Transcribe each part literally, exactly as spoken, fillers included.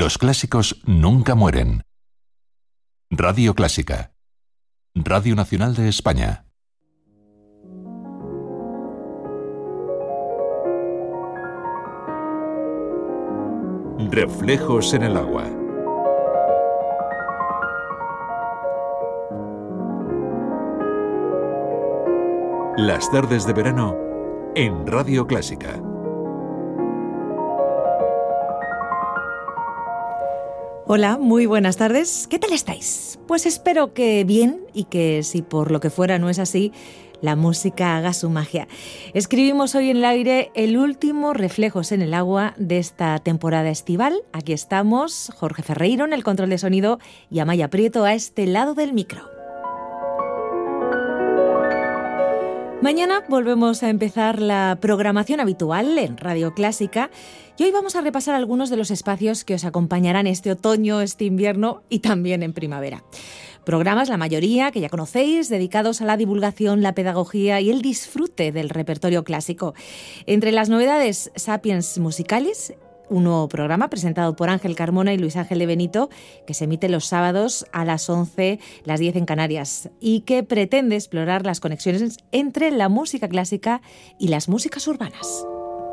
Los clásicos nunca mueren. Radio Clásica. Radio Nacional de España. Reflejos en el agua. Las tardes de verano en Radio Clásica. Hola, muy buenas tardes. ¿Qué tal estáis? Pues espero que bien y que si por lo que fuera no es así, la música haga su magia. Escribimos hoy en el aire el último Reflejos en el agua de esta temporada estival. Aquí estamos, Jorge Ferreiro en el control de sonido y Amaya Prieto a este lado del micro. Mañana volvemos a empezar la programación habitual en Radio Clásica y hoy vamos a repasar algunos de los espacios que os acompañarán este otoño, este invierno y también en primavera. Programas, la mayoría, que ya conocéis, dedicados a la divulgación, la pedagogía y el disfrute del repertorio clásico. Entre las novedades, Sapiens Musicalis, un nuevo programa presentado por Ángel Carmona y Luis Ángel de Benito, que se emite los sábados a las once, las diez en Canarias, y que pretende explorar las conexiones entre la música clásica y las músicas urbanas.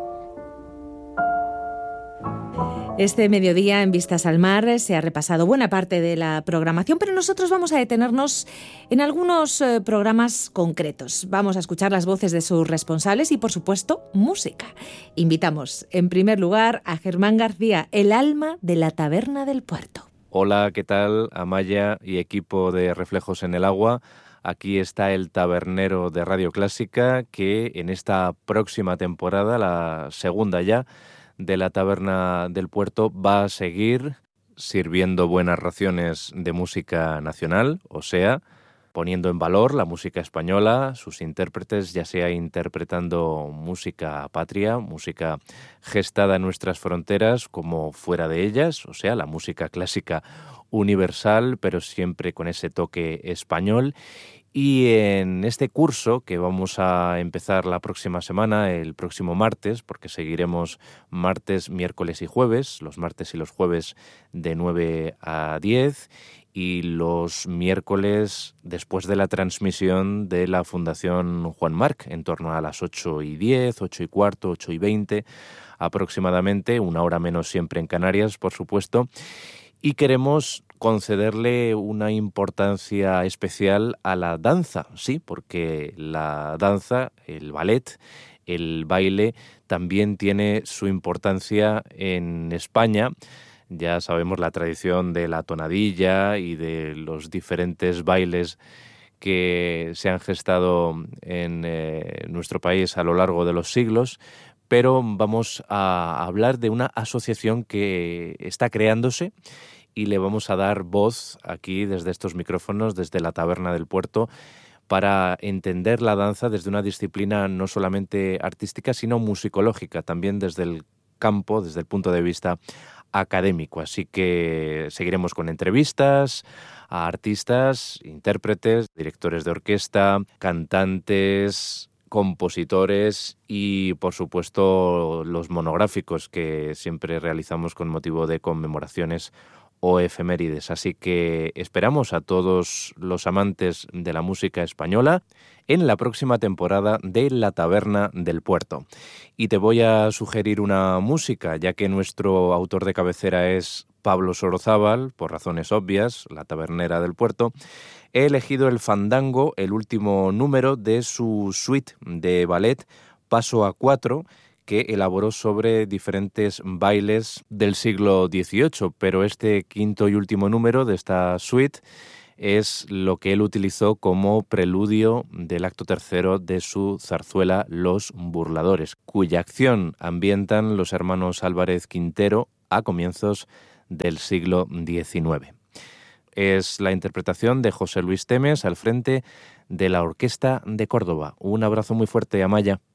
Este mediodía en Vistas al Mar se ha repasado buena parte de la programación, pero nosotros vamos a detenernos en algunos eh, programas concretos. Vamos a escuchar las voces de sus responsables y, por supuesto, música. Invitamos, en primer lugar, a Germán García, el alma de la Taberna del Puerto. Hola, ¿qué tal? Amaya y equipo de Reflejos en el Agua. Aquí está el tabernero de Radio Clásica que en esta próxima temporada, la segunda ya, de la Taberna del Puerto, va a seguir sirviendo buenas raciones de música nacional, o sea, poniendo en valor la música española, sus intérpretes, ya sea interpretando música patria, música gestada en nuestras fronteras, como fuera de ellas, o sea, la música clásica universal, pero siempre con ese toque español. Y en este curso que vamos a empezar la próxima semana, el próximo martes, porque seguiremos martes, miércoles y jueves, los martes y los jueves de nueve a diez, y los miércoles después de la transmisión de la Fundación Juan Marc, en torno a las ocho y diez, ocho y cuarto, ocho y veinte aproximadamente, una hora menos siempre en Canarias, por supuesto, y queremos concederle una importancia especial a la danza, sí, porque la danza, el ballet, el baile, también tiene su importancia en España. Ya sabemos la tradición de la tonadilla y de los diferentes bailes que se han gestado en eh, nuestro país a lo largo de los siglos, pero vamos a hablar de una asociación que está creándose y le vamos a dar voz aquí desde estos micrófonos, desde la Taberna del Puerto, para entender la danza desde una disciplina no solamente artística, sino musicológica, también desde el campo, desde el punto de vista académico. Así que seguiremos con entrevistas a artistas, intérpretes, directores de orquesta, cantantes, compositores y, por supuesto, los monográficos que siempre realizamos con motivo de conmemoraciones o efemérides. Así que esperamos a todos los amantes de la música española en la próxima temporada de La Taberna del Puerto. Y te voy a sugerir una música, ya que nuestro autor de cabecera es Pablo Sorozábal, por razones obvias, la tabernera del Puerto. He elegido el fandango, el último número de su suite de ballet Paso a Cuatro, que elaboró sobre diferentes bailes del siglo dieciocho, pero este quinto y último número de esta suite es lo que él utilizó como preludio del acto tercero de su zarzuela Los Burladores, cuya acción ambientan los hermanos Álvarez Quintero a comienzos del siglo diecinueve. Es la interpretación de José Luis Temes al frente de la Orquesta de Córdoba. Un abrazo muy fuerte, Amaya.